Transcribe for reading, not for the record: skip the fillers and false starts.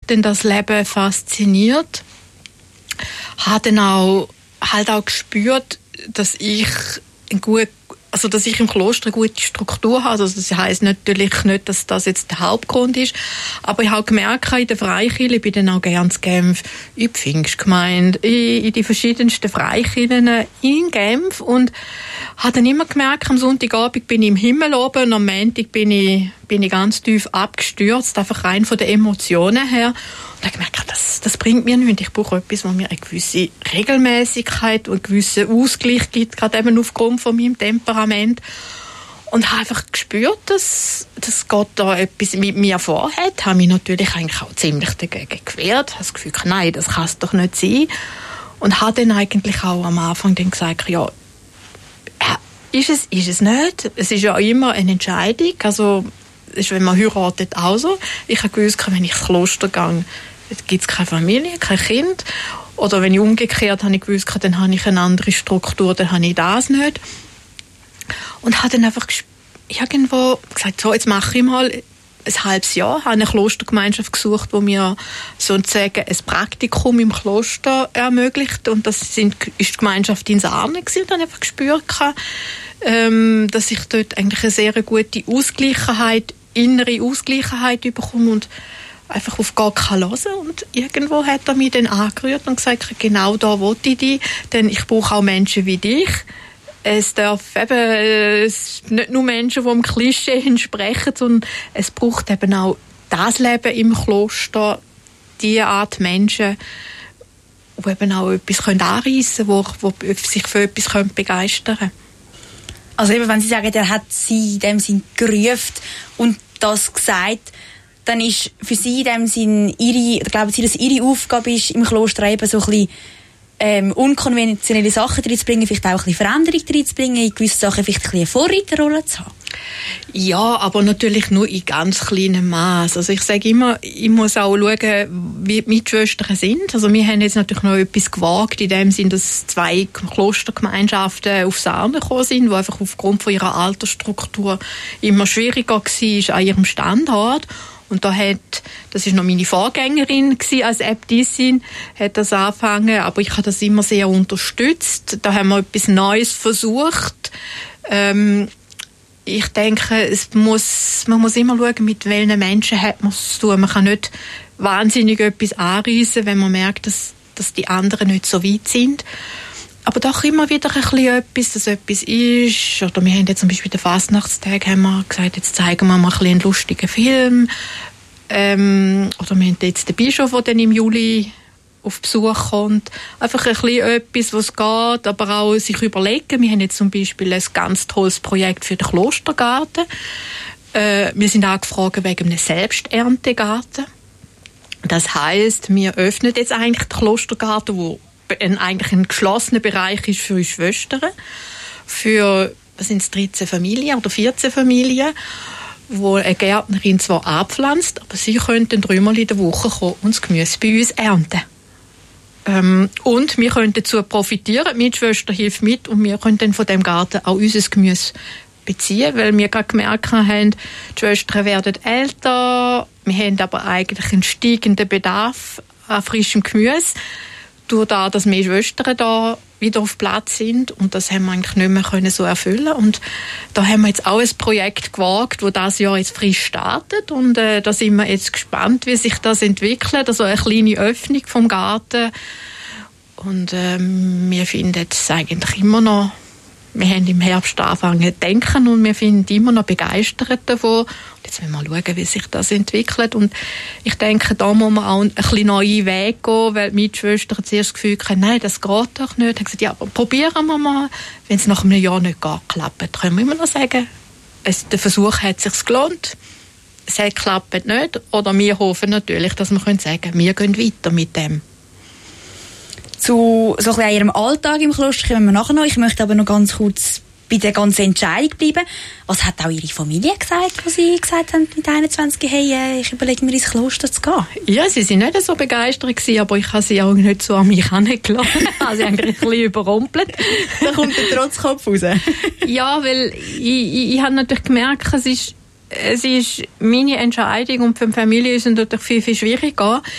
denn das Leben fasziniert. Habe dann auch gespürt, dass ich im Kloster eine gute Struktur habe. Also das heisst natürlich nicht, dass das jetzt der Hauptgrund ist. Aber ich habe gemerkt, in der Freikirche, ich bin dann auch gerne in Genf, in die Pfingstgemeinde, in die verschiedensten Freikirchen in Genf und habe dann immer gemerkt, am Sonntagabend bin ich im Himmel oben und am Montag bin ich ganz tief abgestürzt, einfach rein von den Emotionen her. Und habe gemerkt, das bringt mir nichts. Ich brauche etwas, was mir eine gewisse Regelmäßigkeit und einen gewissen Ausgleich gibt, gerade eben aufgrund von meinem Temperament. Und habe einfach gespürt, dass Gott da etwas mit mir vorhat. Habe mich natürlich eigentlich auch ziemlich dagegen gewehrt. Habe das Gefühl, nein, das kann es doch nicht sein. Und habe dann eigentlich auch am Anfang dann gesagt, ja, ist es nicht. Es ist ja immer eine Entscheidung. Also, ist, wenn man heiratet, auch so. Ich habe gewusst, wenn ich ins Kloster gehe, gibt es keine Familie, kein Kind. Oder wenn ich umgekehrt habe ich gewusst, dann habe ich eine andere Struktur, dann habe ich das nicht. Und habe dann einfach irgendwo gesagt, so, jetzt mache ich mal ein halbes Jahr, habe eine Klostergemeinschaft gesucht, wo mir sozusagen ein Praktikum im Kloster ermöglicht. Und das ist die Gemeinschaft in Sarnen gewesen. Und dann einfach gespürt, dass ich dort eigentlich eine sehr gute Ausgleichheit, innere Ausgleichheit bekomme und einfach auf Gott hören kann. Und irgendwo hat er mich dann angerührt und gesagt, genau da will ich dich, denn ich brauche auch Menschen wie dich. Es darf eben nicht nur Menschen, die dem Klischee entsprechen, sondern es braucht eben auch das Leben im Kloster, diese Art Menschen, die eben auch etwas anreissen können, die sich für etwas begeistern können. Also eben, wenn Sie sagen, er hat Sie in dem Sinn gerufen und das gesagt, dann ist für Sie in dem Sinn glauben Sie, dass Ihre Aufgabe ist, im Kloster eben so ein bisschen unkonventionelle Sachen reinzubringen, vielleicht auch ein bisschen Veränderung reinzubringen, in gewissen Sachen vielleicht ein bisschen eine Vorreiterrolle zu haben? Ja, aber natürlich nur in ganz kleinem Maß. Also ich sage immer, ich muss auch schauen, wie die Mitschwestern sind. Also wir haben jetzt natürlich noch etwas gewagt, in dem Sinn, dass 2 Klostergemeinschaften auf Sarnen gekommen sind, die einfach aufgrund von ihrer Altersstruktur immer schwieriger war an ihrem Standort. Und das ist noch meine Vorgängerin als Äbtissin, hat das angefangen, aber ich habe das immer sehr unterstützt. Da haben wir etwas Neues versucht. Ich denke, man muss immer schauen, mit welchen Menschen hat man es zu tun. Man kann nicht wahnsinnig etwas anreissen, wenn man merkt, dass die anderen nicht so weit sind. Aber doch immer wieder ein bisschen etwas, dass etwas ist. Oder wir haben jetzt zum Beispiel den Fastnachtstag haben wir gesagt, jetzt zeigen wir mal ein bisschen einen lustigen Film. Oder wir haben jetzt den Bischof, der dann im Juli auf Besuch kommt. Einfach ein bisschen etwas, was geht, aber auch sich überlegen. Wir haben jetzt zum Beispiel ein ganz tolles Projekt für den Klostergarten. Wir sind angefragt wegen einem Selbsterntegarten. Das heisst, wir öffnen jetzt eigentlich den Klostergarten, wo eigentlich ein geschlossener Bereich ist für uns Schwestern, für 13 Familien oder 14 Familien, wo eine Gärtnerin zwar anpflanzt, aber sie können dann 3-mal in der Woche kommen und das Gemüse bei uns ernten. Und wir können dazu profitieren, die Mitschwester hilft mit und wir können dann von dem Garten auch unser Gemüse beziehen, weil wir gerade gemerkt haben, die Schwestern werden älter, wir haben aber eigentlich einen steigenden Bedarf an frischem Gemüse, durch das, dass mehr Schwestern da wieder auf Platz sind und das haben wir eigentlich nicht mehr können so erfüllen und da haben wir jetzt auch ein Projekt gewagt, das dieses Jahr jetzt frisch startet und da sind wir jetzt gespannt, wie sich das entwickelt, also eine kleine Öffnung vom Garten und wir finden es eigentlich immer noch, wir haben im Herbst angefangen zu denken und wir finden immer noch begeistert davon. Und jetzt müssen wir schauen, wie sich das entwickelt. Und ich denke, da muss man auch ein bisschen neue Wege gehen, weil die Mitschwestern zuerst das Gefühl hatten, nein, das geht doch nicht. Ich habe gesagt, ja, aber probieren wir mal. Wenn es nach einem Jahr nicht geht, klappt, können wir immer noch sagen, der Versuch hat sich gelohnt. Es hat klappt nicht. Oder wir hoffen natürlich, dass wir sagen können, wir gehen weiter mit dem. Zu so ein bisschen Ihrem Alltag im Kloster kommen wir nachher noch. Ich möchte aber noch ganz kurz bei der ganzen Entscheidung bleiben. Was hat auch Ihre Familie gesagt, als Sie gesagt haben mit 21, hey, ich überlege mir ins Kloster zu gehen? Ja, sie waren nicht so begeistert gewesen, aber ich habe sie auch nicht so an mich herangelassen. Ich habe sie eigentlich ein bisschen überrumpelt. Da kommt der Trotzkopf raus. Ja, weil ich habe natürlich gemerkt, es ist meine Entscheidung und für die Familie ist es natürlich viel, viel schwieriger.